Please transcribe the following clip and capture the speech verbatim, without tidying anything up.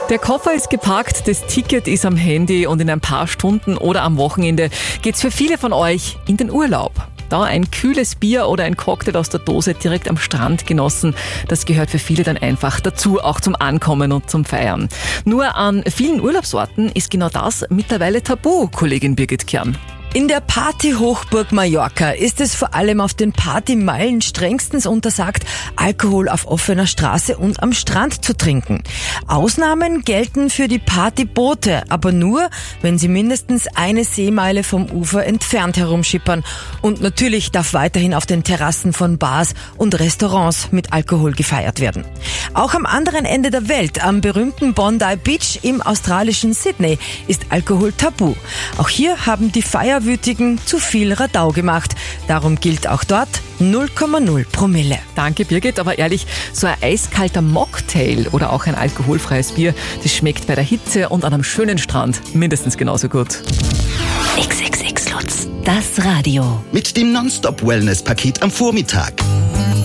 Der Koffer ist gepackt, das Ticket ist am Handy und in ein paar Stunden oder am Wochenende geht's für viele von euch in den Urlaub. Da ein kühles Bier oder ein Cocktail aus der Dose direkt am Strand genossen, das gehört für viele dann einfach dazu, auch zum Ankommen und zum Feiern. Nur an vielen Urlaubsorten ist genau das mittlerweile tabu, Kollegin Birgit Kern. In der Partyhochburg Mallorca ist es vor allem auf den Partymeilen strengstens untersagt, Alkohol auf offener Straße und am Strand zu trinken. Ausnahmen gelten für die Partyboote, aber nur, wenn sie mindestens eine Seemeile vom Ufer entfernt herumschippern. Und natürlich darf weiterhin auf den Terrassen von Bars und Restaurants mit Alkohol gefeiert werden. Auch am anderen Ende der Welt, am berühmten Bondi Beach im australischen Sydney, ist Alkohol tabu. Auch hier haben die Feierwütigen zu viel Radau gemacht. Darum gilt auch dort null Komma null Promille. Danke Birgit, aber ehrlich, so ein eiskalter Mocktail oder auch ein alkoholfreies Bier, das schmeckt bei der Hitze und an einem schönen Strand mindestens genauso gut. X X X Lutz, das Radio. Mit dem Nonstop-Wellness-Paket am Vormittag.